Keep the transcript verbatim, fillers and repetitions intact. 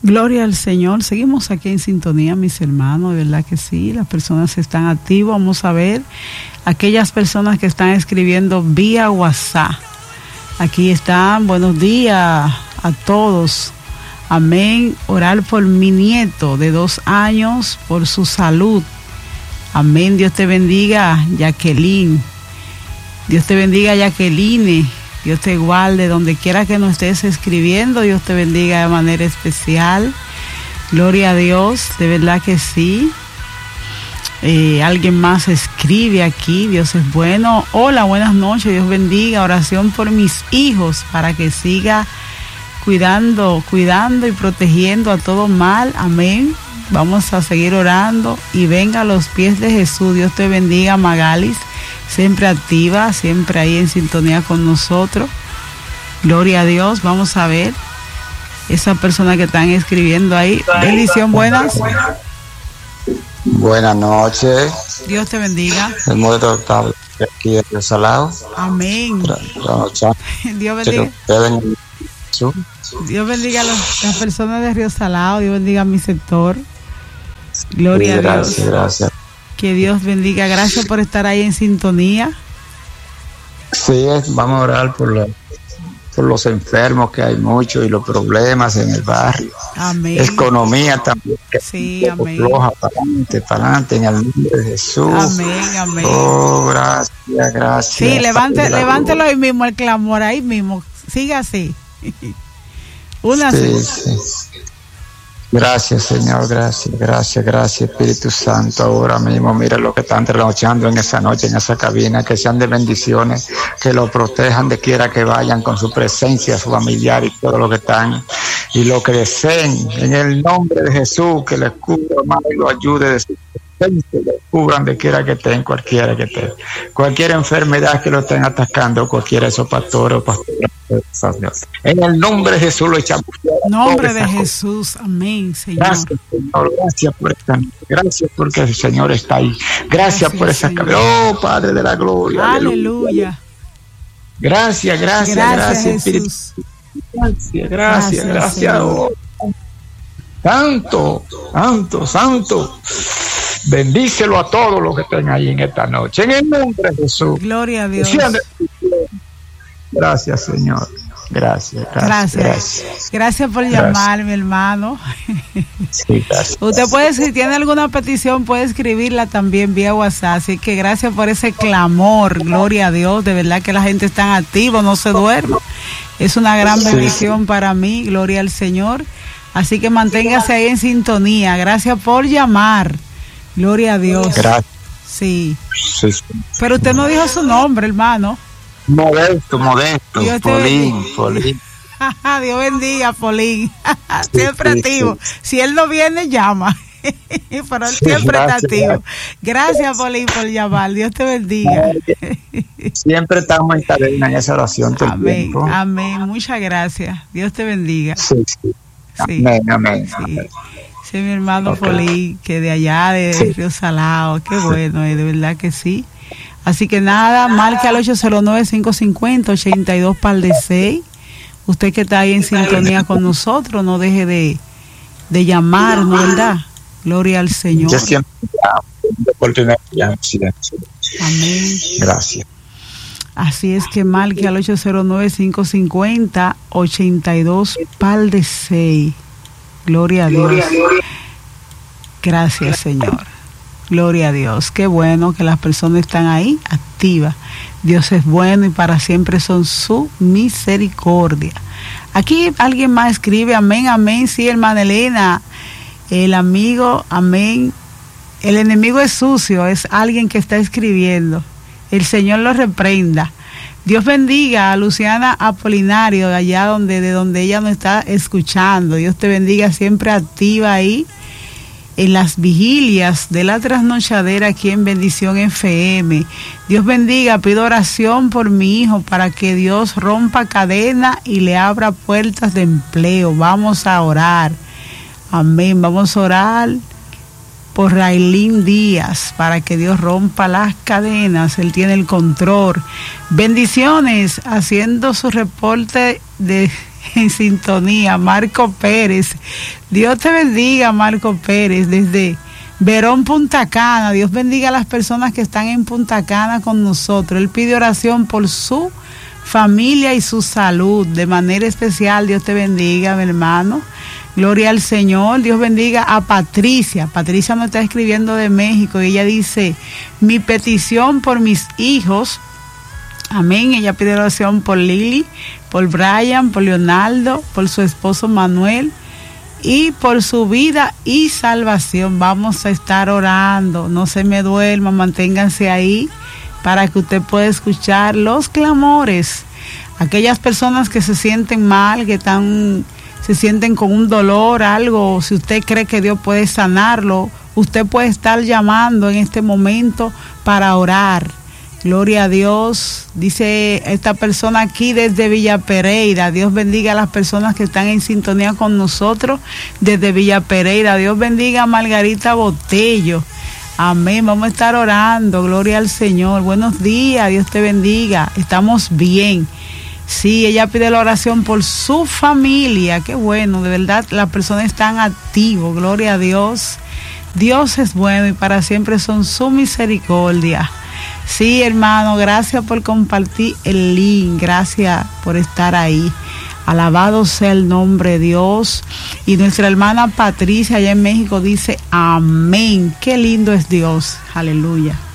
Gloria al Señor. Seguimos aquí en sintonía, mis hermanos, de verdad que sí, las personas están activas. Vamos a ver aquellas personas que están escribiendo vía WhatsApp. Aquí están, buenos días a todos. Amén. Orar por mi nieto de dos años, por su salud. Amén. Dios te bendiga, Jacqueline. Dios te bendiga, Jacqueline. Dios te guarde donde quiera que nos estés escribiendo. Dios te bendiga de manera especial. Gloria a Dios, de verdad que sí. Eh, alguien más escribe aquí. Dios es bueno. Hola, buenas noches. Dios bendiga. Oración por mis hijos para que siga cuidando, cuidando y protegiendo a todo mal. Amén. Vamos a seguir orando y venga a los pies de Jesús. Dios te bendiga, Magalis. Siempre activa, siempre ahí en sintonía con nosotros. Gloria a Dios. Vamos a ver esa persona que están escribiendo ahí. Bendición, buenas. Buenas noches. Dios te bendiga. El modelo octavo aquí de Río Salado. Amén. Dios bendiga. Dios bendiga a los, las personas de Río Salado. Dios bendiga a mi sector. Gloria sí, gracias, a Dios. Gracias. Que Dios bendiga. Gracias por estar ahí en sintonía. Sí, vamos a orar por, la, por los enfermos, que hay muchos, y los problemas en el barrio. Amén. Economía también. Que sí, amén. Floja, para adelante, para adelante, en el nombre de Jesús. Amén, amén. Oh, gracias, gracias. Sí, levante, levántelo ahí mismo el clamor, ahí mismo. Siga así. Una sí, sí. Gracias, Señor, gracias, gracias, gracias, Espíritu Santo. Ahora mismo, mira lo que están trasnochando en esa noche, en esa cabina, que sean de bendiciones, que lo protejan de quiera que vayan con su presencia, su familiar y todo lo que están, y lo que deseen, en el nombre de Jesús, que les cubra más y lo ayude de su presencia, les cubran de quiera que estén, cualquiera que estén, cualquier enfermedad que lo estén atacando, cualquiera de esos pastores o pastores. En el nombre de Jesús lo echamos. Nombre de Jesús, amén, Señor. Gracias, Señor, gracias por esta noche. Gracias porque el Señor está ahí. Gracias, gracias por esa cabeza. Oh, Padre de la gloria. Aleluya. Gracias, gracias, gracias, gracias, Espíritu. Gracias, gracias, gracias. Oh. Santo, santo, santo. Bendícelo a todos los que estén ahí en esta noche. En el nombre de Jesús. Gloria a Dios. Gracias, Señor. Gracias, gracias. Gracias, gracias. gracias por gracias. llamar, mi hermano. Sí, gracias. Usted puede, si tiene alguna petición, puede escribirla también vía WhatsApp. Así que gracias por ese clamor. Gloria a Dios. De verdad que la gente está activa, no se duerme. Es una gran bendición sí. para mí. Gloria al Señor. Así que manténgase ahí en sintonía. Gracias por llamar. Gloria a Dios. Gracias. Sí. sí, sí. Pero usted no dijo su nombre, hermano. Modesto, modesto, Polín, Polín. Dios bendiga, Polín. Siempre sí, activo. Sí. Si él no viene, llama. Pero él siempre gracias, está activo. Gracias, gracias, Polín, por llamar. Dios te bendiga. Siempre estamos en cadena en esa oración. Amén, tiempo. amén. Muchas gracias. Dios te bendiga. Sí, sí. sí. Amén, amén. Sí. amén. Sí, mi hermano okay. Polín, que de allá, de sí. Río Salado. Qué bueno, de verdad que sí. Así que nada, marque al ocho cero nueve, cinco cinco cero, ocho dos par de seis. Usted que está ahí en sintonía con nosotros, no deje de, de llamar, ¿no verdad? Gloria al Señor. Yo siempre oportunidad. Amén. Gracias. Así es que marque al ocho cero nueve, cinco cinco cero, ocho dos par de seis. Gloria a Dios. Gracias, Señor. Gloria a Dios, qué bueno que las personas están ahí activas. Dios es bueno y para siempre son su misericordia. Aquí alguien más escribe, amén, amén, sí, hermana Elena, el amigo, amén. El enemigo es sucio, es alguien que está escribiendo. El Señor lo reprenda. Dios bendiga a Luciana Apolinario, de allá donde, de donde ella nos está escuchando. Dios te bendiga, siempre activa ahí en las vigilias de la trasnochadera aquí en Bendición F M. Dios bendiga, pido oración por mi hijo para que Dios rompa cadena y le abra puertas de empleo. Vamos a orar. Amén. Vamos a orar por Railín Díaz para que Dios rompa las cadenas. Él tiene el control. Bendiciones, haciendo su reporte de en sintonía. Marco Pérez, Dios te bendiga, Marco Pérez, desde Verón, Punta Cana. Dios bendiga a las personas que están en Punta Cana con nosotros. Él pide oración por su familia y su salud de manera especial. Dios te bendiga, mi hermano. Gloria al Señor. Dios bendiga a Patricia. Patricia nos está escribiendo de México y ella dice: mi petición por mis hijos. Amén. Ella pide oración por Lili, por Brian, por Leonardo, por su esposo Manuel y por su vida y salvación. Vamos a estar orando. No se me duerma, manténganse ahí para que usted pueda escuchar los clamores. Aquellas personas que se sienten mal, que están, se sienten con un dolor, algo, si usted cree que Dios puede sanarlo, usted puede estar llamando en este momento para orar. Gloria a Dios. Dice esta persona aquí desde Villa Pereira. Dios bendiga a las personas que están en sintonía con nosotros desde Villa Pereira. Dios bendiga a Margarita Botello. Amén. Vamos a estar orando. Gloria al Señor. Buenos días. Dios te bendiga. Estamos bien. Sí, ella pide la oración por su familia. Qué bueno. De verdad, las personas están activas. Gloria a Dios. Dios es bueno y para siempre son su misericordia. Sí, hermano, gracias por compartir el link. Gracias por estar ahí. Alabado sea el nombre de Dios. Y nuestra hermana Patricia allá en México dice amén. Qué lindo es Dios. Aleluya.